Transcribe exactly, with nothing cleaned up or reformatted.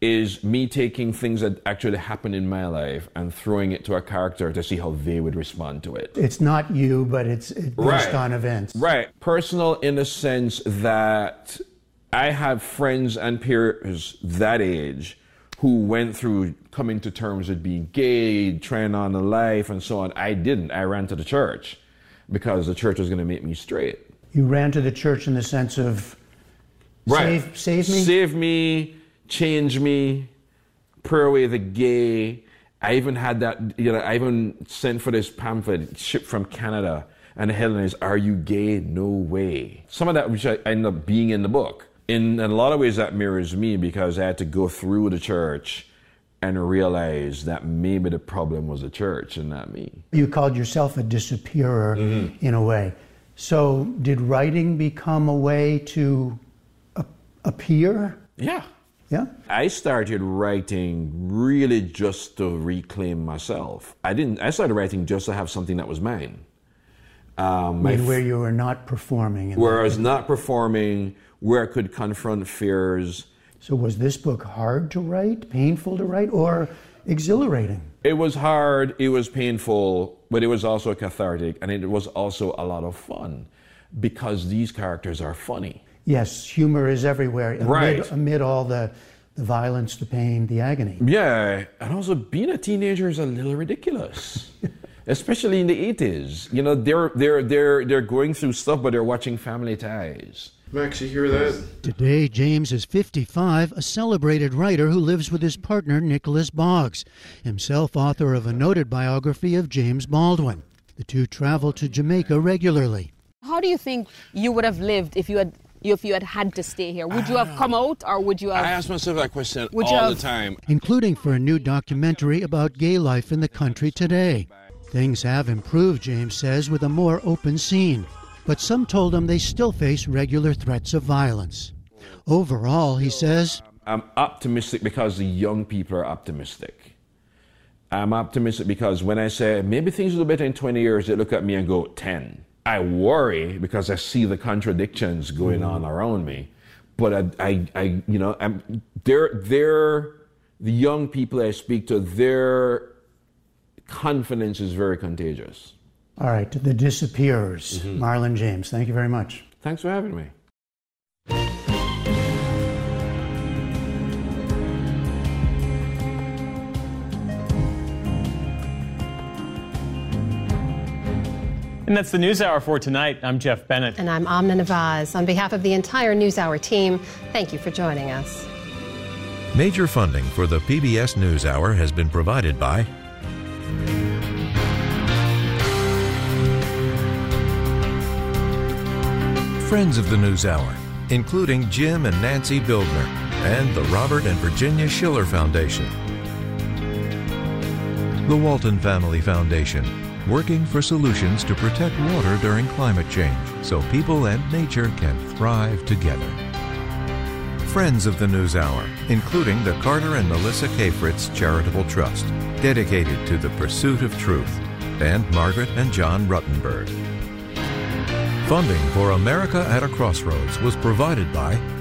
is me taking things that actually happened in my life and throwing it to a character to see how they would respond to it. It's not you, but it's based right. on events. Right. Personal in the sense that I have friends and peers that age who went through coming to terms with being gay, trying on a life, and so on. I didn't. I ran to the church because the church was going to make me straight. You ran to the church in the sense of right. save, save me? Save me. Change me, pray away the gay. I even had that, you know, I even sent for this pamphlet shipped from Canada, and the headline is, "Are you gay? No way." Some of that which I ended up being in the book. In, in a lot of ways that mirrors me because I had to go through the church and realize that maybe the problem was the church and not me. You called yourself a disappearer mm-hmm. in a way. So did writing become a way to a- appear? Yeah. Yeah. I started writing really just to reclaim myself. I didn't. I started writing just to have something that was mine. Um, I mean, where you were not performing. Where I was not performing, where I could confront fears. So was this book hard to write, painful to write, or exhilarating? It was hard, it was painful, but it was also cathartic, and it was also a lot of fun because these characters are funny. Yes, humor is everywhere, amid, right. amid all the, the violence, the pain, the agony. Yeah, and also being a teenager is a little ridiculous, especially in the eighties. You know, they're they're they're they're going through stuff, but they're watching Family Ties. Max, you hear that? Today, James is fifty-five, a celebrated writer who lives with his partner, Nicholas Boggs, himself author of a noted biography of James Baldwin. The two travel to Jamaica regularly. How do you think you would have lived if you had if you had had to stay here? Would you have come out, or would you have... I ask myself that question would all have, the time. Including for a new documentary about gay life in the country today. Things have improved, James says, with a more open scene. But some told him they still face regular threats of violence. Overall, he says... I'm optimistic because the young people are optimistic. I'm optimistic because when I say, maybe things will be better in twenty years, they look at me and go, ten. I worry because I see the contradictions going mm. on around me, but I, I, I you know, I'm, they're, they're, the young people I speak to, their confidence is very contagious. All right, the disappearers, mm-hmm. Marlon James, thank you very much. Thanks for having me. And that's the NewsHour for tonight. I'm Jeff Bennett. And I'm Amna Nawaz. On behalf of the entire NewsHour team, thank you for joining us. Major funding for the P B S NewsHour has been provided by friends of the NewsHour, including Jim and Nancy Bildner, and the Robert and Virginia Schiller Foundation. The Walton Family Foundation, working for solutions to protect water during climate change so people and nature can thrive together. Friends of the NewsHour, including the Carter and Melissa K. Fritz Charitable Trust, dedicated to the pursuit of truth, and Margaret and John Ruttenberg. Funding for America at a Crossroads was provided by